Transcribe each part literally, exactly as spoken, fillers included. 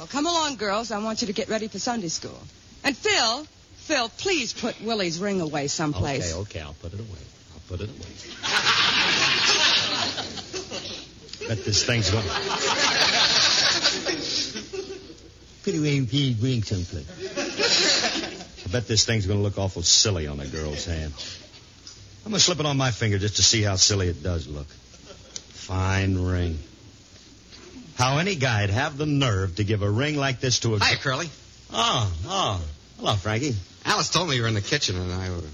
come along, girls. I want you to get ready for Sunday school. And Phil, Phil, please put Willie's ring away someplace. Okay, okay, I'll put it away. I'll put it away. Bet this thing's going... Put away the ring someplace. I bet this thing's going to look awful silly on a girl's hand. I'm going to slip it on my finger just to see how silly it does look. Fine ring. How any guy'd have the nerve to give a ring like this to a... Hi, Curly. Oh, oh. Hello, Frankie. Alice told me you were in the kitchen, and I... Uh...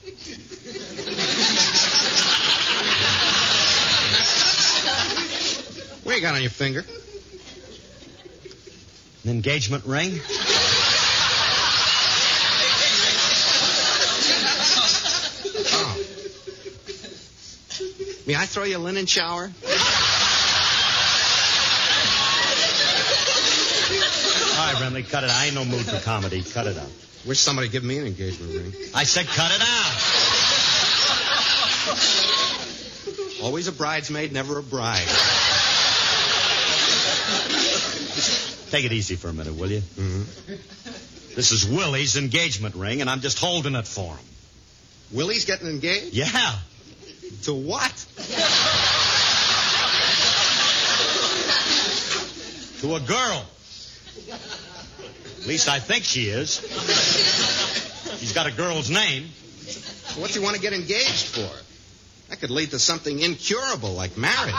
What you got on your finger? An engagement ring? Oh. May I throw you a linen shower? All right, Remley, cut it out. I ain't no mood for comedy. Cut it out. Wish somebody give me an engagement ring. I said cut it out. Always a bridesmaid, never a bride. Take it easy for a minute, will you? Mm-hmm. This is Willie's engagement ring, and I'm just holding it for him. Willie's getting engaged? Yeah. To what? To a girl. At least I think she is. She's got a girl's name. What's he want to get engaged for? That could lead to something incurable like marriage.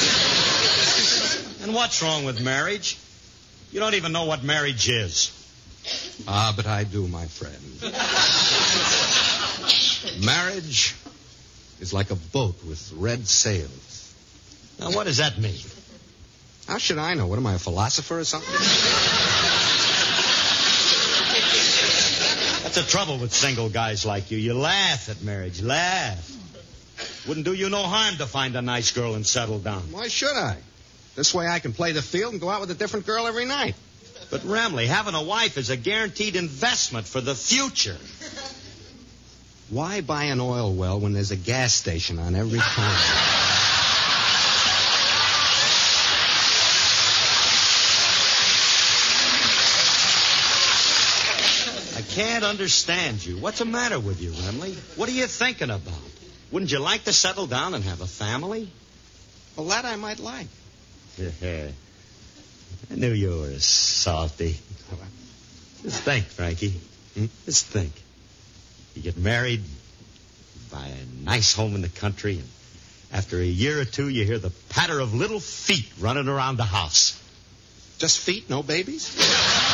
And what's wrong with marriage? You don't even know what marriage is. Ah, but I do, my friend. Marriage is like a boat with red sails. Now, what does that mean? How should I know? What am I, a philosopher or something? That's the trouble with single guys like you. You laugh at marriage. Laugh. Wouldn't do you no harm to find a nice girl and settle down. Why should I? This way I can play the field and go out with a different girl every night. But, Remley, having a wife is a guaranteed investment for the future. Why buy an oil well when there's a gas station on every corner? I can't understand you. What's the matter with you, Remley? What are you thinking about? Wouldn't you like to settle down and have a family? Well, that I might like. Yeah. I knew you were a softy. Just think, Frankie. Hmm? Just think. You get married, buy a nice home in the country, and after a year or two, you hear the patter of little feet running around the house. Just feet, no babies?